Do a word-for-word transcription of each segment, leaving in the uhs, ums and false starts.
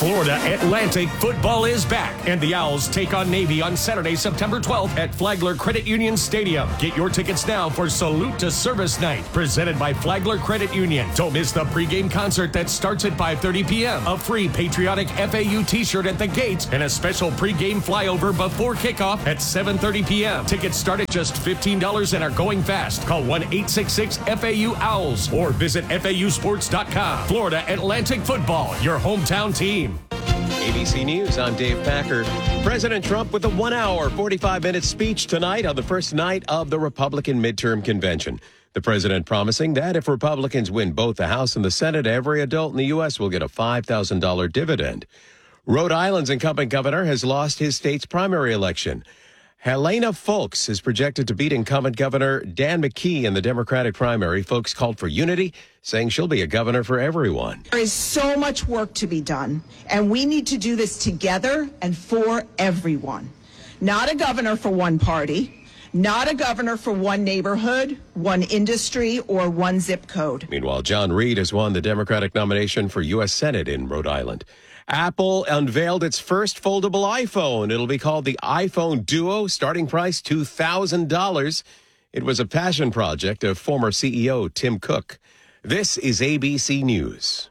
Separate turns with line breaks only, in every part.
Florida Atlantic football is back, and the Owls take on Navy on Saturday, September twelfth at Flagler Credit Union Stadium. Get your tickets now for Salute to Service Night, presented by Flagler Credit Union. Don't miss the pregame concert that starts at five thirty p.m., a free patriotic F A U t-shirt at the gates, and a special pregame flyover before kickoff at seven thirty p.m. Tickets start at just fifteen dollars and are going fast. Call one eight six six F A U Owls or visit F A U sports dot com. Florida Atlantic football, your hometown team.
A B C News, I'm Dave Packer. President Trump with a one-hour, forty-five-minute speech tonight on the first night of the Republican midterm convention. The president promising that if Republicans win both the House and the Senate, every adult in the U S will get a five thousand dollars dividend. Rhode Island's incumbent governor has lost his state's primary election. Helena Foulkes is projected to beat incumbent Governor Dan McKee in the Democratic primary. Foulkes called for unity, saying she'll be a governor for everyone.
There is so much work to be done, and we need to do this together and for everyone. Not a governor for one party, not a governor for one neighborhood, one industry, or one zip code.
Meanwhile, John Reed has won the Democratic nomination for U S Senate in Rhode Island. Apple unveiled its first foldable iPhone. It'll be called the iPhone Duo, starting price two thousand dollars. It was a passion project of former C E O Tim Cook. This is A B C News.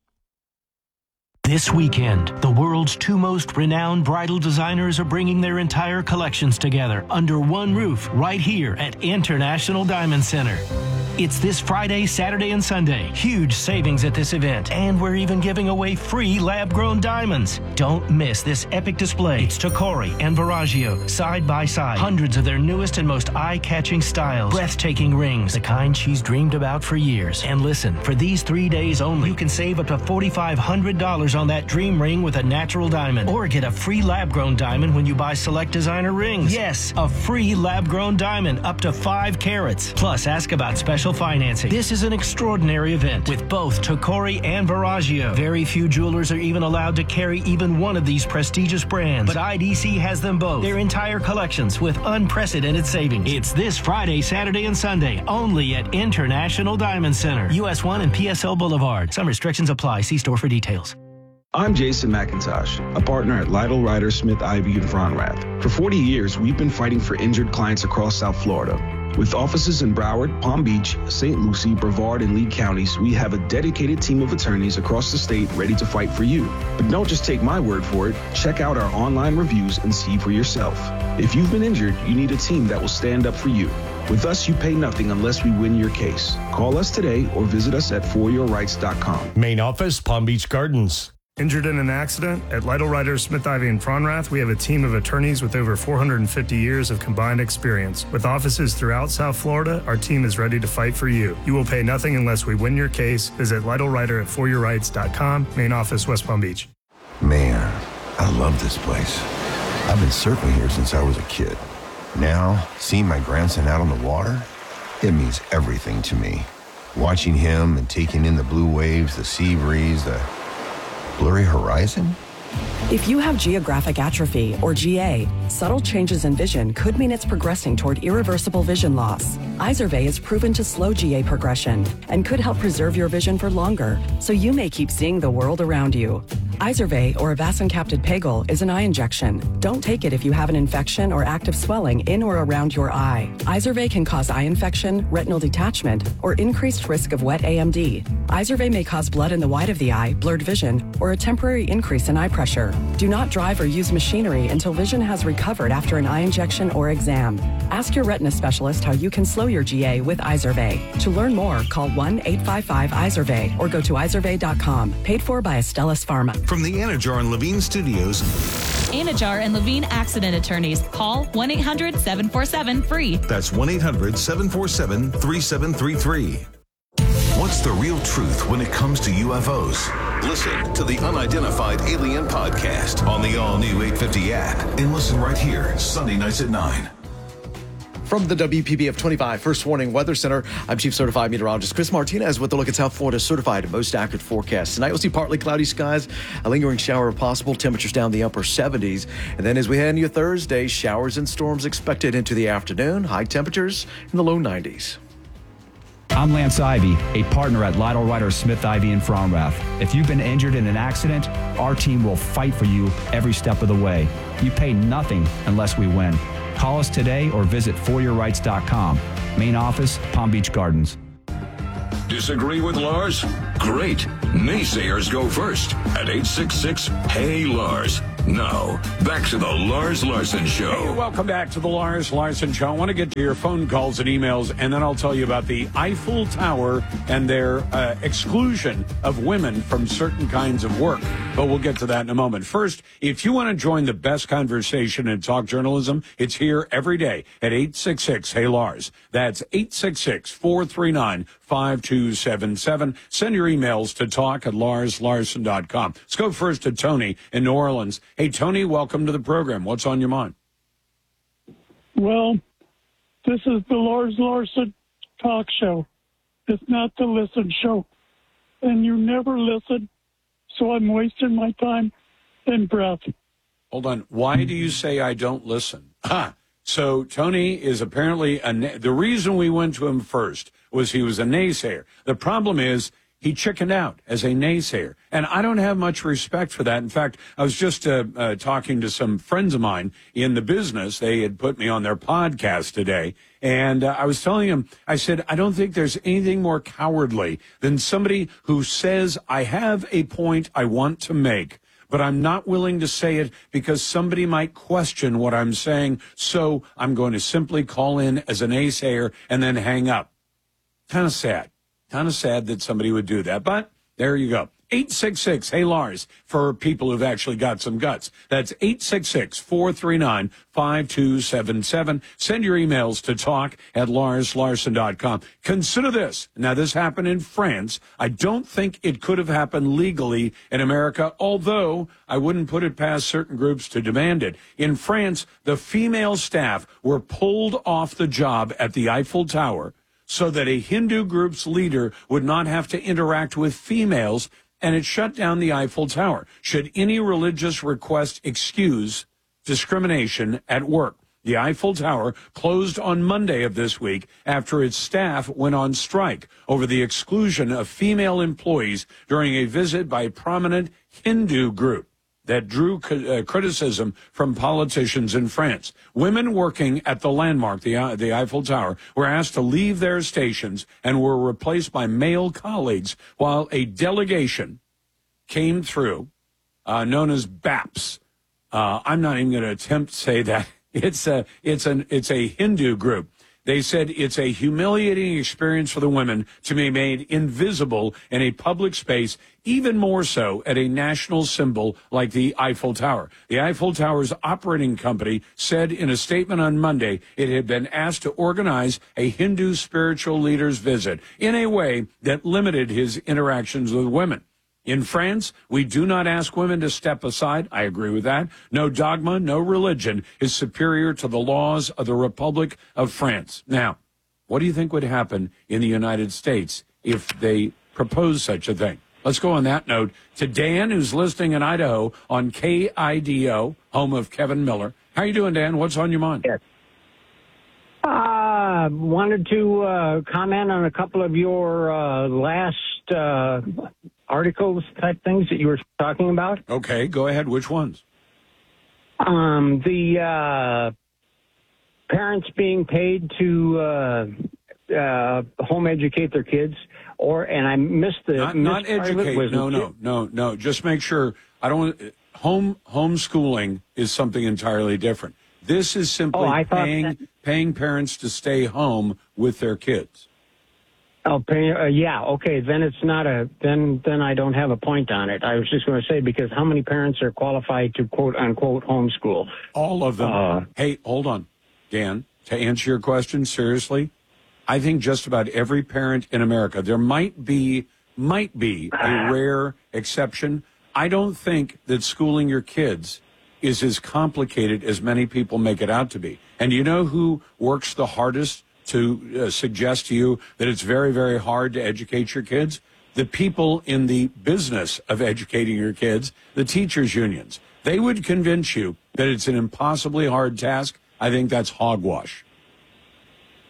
This weekend, the world's two most renowned bridal designers are bringing their entire collections together under one roof right here at International Diamond Center. It's this Friday, Saturday, and Sunday. Huge savings at this event. And we're even giving away free lab-grown diamonds. Don't miss this epic display. It's Tacori and Verragio, side by side. Hundreds of their newest and most eye-catching styles. Breathtaking rings, the kind she's dreamed about for years. And listen, for these three days only, you can save up to four thousand five hundred dollars on that dream ring with a natural diamond. Or get a free lab-grown diamond when you buy select designer rings. Yes, a free lab-grown diamond up to five carats. Plus, ask about special financing. This is an extraordinary event with both Tacori and Verragio. Very few jewelers are even allowed to carry even one of these prestigious brands, but I D C has them both. Their entire collections with unprecedented savings. It's this Friday, Saturday, and Sunday only at International Diamond Center, U S one and P S L Boulevard. Some restrictions apply. See store for details.
I'm Jason McIntosh, a partner at Lytle, Ryder, Smith, Ivy, and Fronrath. For forty years, we've been fighting for injured clients across South Florida. With offices in Broward, Palm Beach, Saint Lucie, Brevard, and Lee counties, we have a dedicated team of attorneys across the state ready to fight for you. But don't just take my word for it. Check out our online reviews and see for yourself. If you've been injured, you need a team that will stand up for you. With us, you pay nothing unless we win your case. Call us today or visit us at for your rights dot com.
Main office, Palm Beach Gardens.
Injured in an accident? At Lytle, Ryder, Smith, Ivy, and Fronrath, we have a team of attorneys with over four hundred fifty years of combined experience. With offices throughout South Florida, our team is ready to fight for you. You will pay nothing unless we win your case. Visit Lytle Ryder at for your rights dot com, main office, West Palm Beach.
Man, I love this place. I've been surfing here since I was a kid. Now, seeing my grandson out on the water, it means everything to me. Watching him and taking in the blue waves, the sea breeze, the blurry horizon?
If you have geographic atrophy, or G A, subtle changes in vision could mean it's progressing toward irreversible vision loss. Izervay is proven to slow G A progression and could help preserve your vision for longer, so you may keep seeing the world around you. Izervay, or avacincaptad pegol, is an eye injection. Don't take it if you have an infection or active swelling in or around your eye. Izervay can cause eye infection, retinal detachment, or increased risk of wet A M D. Izervay may cause blood in the white of the eye, blurred vision, or a temporary increase in eye pressure. Do not drive or use machinery until vision has recovered after an eye injection or exam. Ask your retina specialist how you can slow your G A with Izervay. To learn more, call one eight five five Izervay or go to izervay dot com. Paid for by Astellas Pharma.
From the Anajar and Levine Studios.
Anajar and Levine Accident Attorneys. Call one eight hundred seven four seven free.
That's one eight hundred seven four seven three seven three three. What's the real truth when it comes to U F Os? Listen to the Unidentified Alien Podcast on the all-new eight fifty app and listen right here, Sunday nights at nine.
From the W P B F twenty-five First Warning Weather Center, I'm Chief Certified Meteorologist Chris Martinez with a look at South Florida's certified most accurate forecast. Tonight we'll see partly cloudy skies, a lingering shower possible, temperatures down the upper seventies. And then as we head into Thursday, showers and storms expected into the afternoon, high temperatures in the low nineties.
I'm Lance Ivy, a partner at Lytle Ryder Smith Ivy in Fronrath. If you've been injured in an accident, our team will fight for you every step of the way. You pay nothing unless we win. Call us today or visit for your rights dot com. Main office, Palm Beach Gardens.
Disagree with Lars? Great. Naysayers go first at eight six six, Hey Lars. Now, back to the Lars Larson Show.
Hey, welcome back to the Lars Larson Show. I want to get to your phone calls and emails, and then I'll tell you about the Eiffel Tower and their uh, exclusion of women from certain kinds of work. But we'll get to that in a moment. First, if you want to join the best conversation in talk journalism, it's here every day at eight six six, Hey Lars. That's eight six six, four three nine, five two seven seven. Send your emails to talk at lars larson dot com. Let's go first to Tony in New Orleans. Hey, Tony, welcome to the program. What's on your mind?
Well, this is the Lars Larson talk show. It's not the listen show. And you never listen, so I'm wasting my time and breath.
Hold on. Why do you say I don't listen? Ah, so Tony is apparently, a na- the reason we went to him first was he was a naysayer. The problem is, he chickened out as a naysayer, and I don't have much respect for that. In fact, I was just uh, uh, talking to some friends of mine in the business. They had put me on their podcast today, and uh, I was telling them, I said, I don't think there's anything more cowardly than somebody who says, I have a point I want to make, but I'm not willing to say it because somebody might question what I'm saying, so I'm going to simply call in as a naysayer and then hang up. Kind of sad. Kind of sad that somebody would do that, but there you go. eight six six, Hey Lars, for people who've actually got some guts. That's eight six six, four three nine, five two seven seven. Send your emails to talk at lars larson dot com. Consider this. Now, this happened in France. I don't think it could have happened legally in America, although I wouldn't put it past certain groups to demand it. In France, the female staff were pulled off the job at the Eiffel Tower so that a Hindu group's leader would not have to interact with females, and it shut down the Eiffel Tower. Should any religious request excuse discrimination at work? The Eiffel Tower closed on Monday of this week after its staff went on strike over the exclusion of female employees during a visit by a prominent Hindu group that drew uh, criticism from politicians in France. Women working at the landmark, the, uh, the Eiffel Tower, were asked to leave their stations and were replaced by male colleagues while a delegation came through, uh, known as B A P S. Uh, I'm not even going to attempt to say that. It's a, it's an, it's a Hindu group. They said it's a humiliating experience for the women to be made invisible in a public space, even more so at a national symbol like the Eiffel Tower. The Eiffel Tower's operating company said in a statement on Monday it had been asked to organize a Hindu spiritual leader's visit in a way that limited his interactions with women. In France, we do not ask women to step aside. I agree with that. No dogma, no religion is superior to the laws of the Republic of France. Now, what do you think would happen in the United States if they proposed such a thing? Let's go on that note to Dan, who's listening in Idaho on K I D O, home of Kevin Miller. How you doing, Dan? What's on your mind?
Yes. Uh, wanted to uh, comment on a couple of your uh, last uh, articles type things that you were talking about.
Okay, go ahead. Which ones?
Um, the uh, parents being paid to uh, uh, home educate their kids, or and I missed the
not,
missed
not educate.
Was
no, no, no, no. Just make sure. I don't. Home homeschooling is something entirely different. This is simply
oh,
paying
that...
paying parents to stay home with their kids.
Oh, pay, uh, yeah, okay. Then it's not a. Then then I don't have a point on it. I was just going to say because how many parents are qualified to quote unquote homeschool?
All of them. Uh, hey, hold on, Dan. To answer your question seriously, I think just about every parent in America. There might be might be a rare exception. I don't think that schooling your kids is as complicated as many people make it out to be. And you know who works the hardest to uh, suggest to you that it's very, very hard to educate your kids? The people in the business of educating your kids, the teachers' unions. They would convince you that it's an impossibly hard task. I think that's hogwash.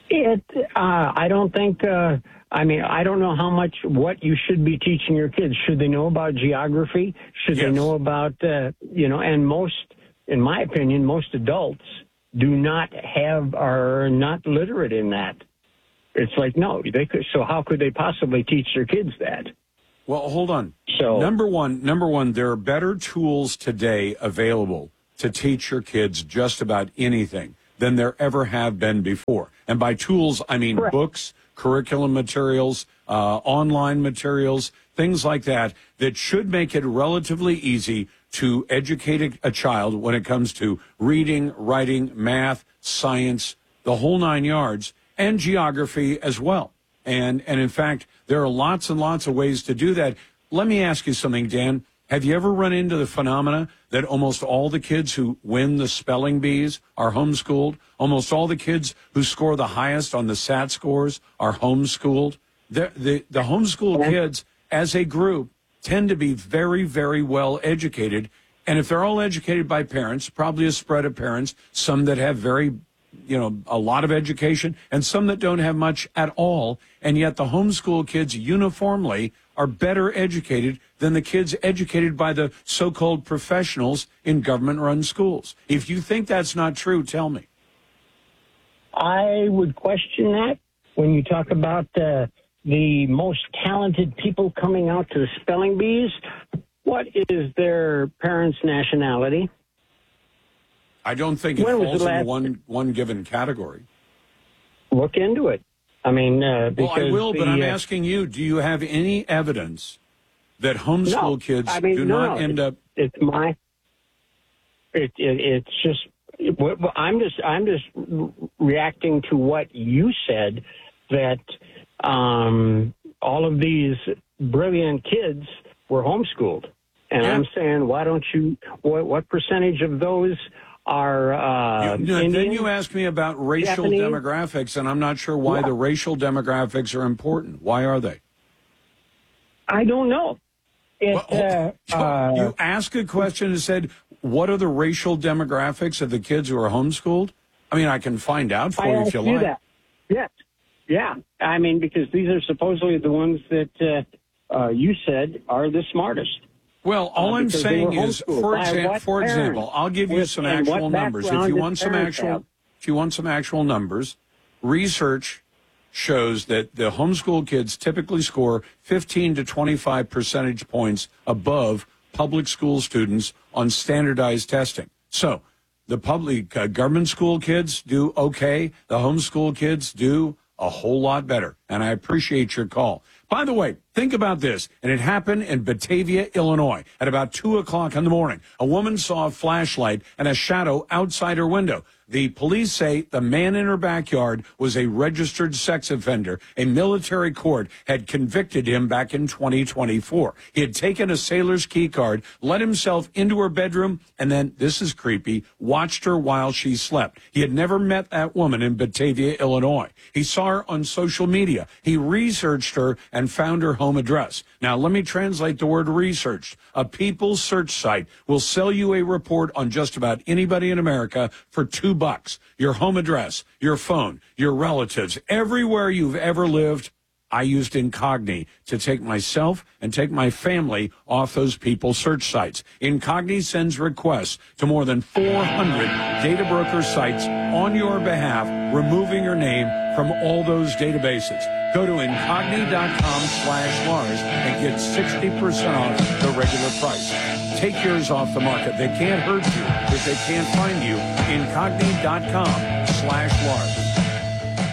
It. Uh, I don't think. Uh, I mean, I don't know how much what you should be teaching your kids. Should they know about geography? Should yes. they know about uh, you know? And most, in my opinion, most adults do not have are not literate in that. It's like no, they could. So how could they possibly teach their kids that?
Well, hold on.
So
number one, number one, there are better tools today available to teach your kids just about anything than there ever have been before. And by tools, I mean Correct. books, curriculum materials, uh, online materials, things like that, that should make it relatively easy to educate a, a child when it comes to reading, writing, math, science, the whole nine yards, and geography as well. And, and in fact, there are lots and lots of ways to do that. Let me ask you something, Dan. Have you ever run into the phenomena that almost all the kids who win the spelling bees are homeschooled? Almost all the kids who score the highest on the S A T scores are homeschooled? The, the, the homeschool kids, as a group, tend to be very, very well educated. And if they're all educated by parents, probably a spread of parents, some that have very, you know, a lot of education and some that don't have much at all. And yet the homeschool kids uniformly are better educated than the kids educated by the so-called professionals in government-run schools. If you think that's not true, tell me.
I would question that when you talk about uh, the most talented people coming out to the spelling bees. What is their parents' nationality?
I don't think it
When was
falls
the
in
last-
one one given category.
Look into it. I mean, uh, because
Well, I will,
the,
but I'm
uh,
asking you, do you have any evidence that homeschool
no,
kids
I mean,
do
no,
not
no,
end
it's,
up...
It's my... It, it, it's just... It, I'm just I'm just reacting to what you said, that um, all of these brilliant kids were homeschooled. And
Yeah.
I'm saying, why don't you... What, what percentage of those are uh,
You, no,
Indian,
then you ask me about racial
Japanese?
demographics, and I'm not sure why
Yeah.
the racial demographics are important. Why are they?
I don't know. It,
Well,
uh, uh,
you ask a question and said, what are the racial demographics of the kids who are homeschooled? I mean, I can find out for
I
you
asked
if you
you
like.
that. Yes. Yeah. I mean, because these are supposedly the ones that uh, uh, you said are the smartest.
Well, all
Uh,
I'm
because they
saying
were
is,
homeschooled.
for,
By
exam-
what
for
parents?
example, I'll give you
With-
some
and what
actual numbers. If
background
you
did
want some
parents
actual,
have?
if you want some actual numbers, research shows that the homeschool kids typically score fifteen to twenty-five percentage points above public school students on standardized testing. So the public uh, government school kids do okay. The homeschool kids do a whole lot better. And I appreciate your call. By the way, think about this. And it happened in Batavia, Illinois at about two o'clock in the morning. A woman saw a flashlight and a shadow outside her window. The police say the man in her backyard was a registered sex offender. A military court had convicted him back in twenty twenty-four. He had taken a sailor's key card, let himself into her bedroom, and then, this is creepy, watched her while she slept. He had never met that woman in Batavia, Illinois. He saw her on social media. He researched her and found her home address. Now, let me translate the word researched. A People's search site will sell you a report on just about anybody in America for two bucks. Your home address, your phone, your relatives, everywhere you've ever lived. I used Incogni to take myself and take my family off those People's search sites. Incogni sends requests to more than four hundred data broker sites on your behalf, removing your name from all those databases. Go to Incogni.com slash Lars and get sixty percent off the regular price. Take yours off the market. They can't hurt you if they can't find you. Incogni.com slash Lars.